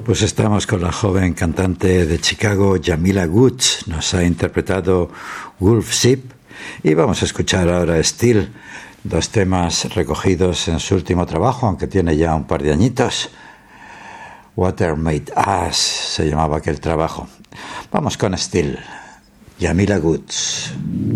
Pues estamos con la joven cantante de Chicago, Jamila Woods. Nos ha interpretado Wolf Sheep y vamos a escuchar ahora Still, dos temas recogidos en su último trabajo, aunque tiene ya un par de añitos. Water Made Us se llamaba aquel trabajo. Vamos con Still, Jamila Woods.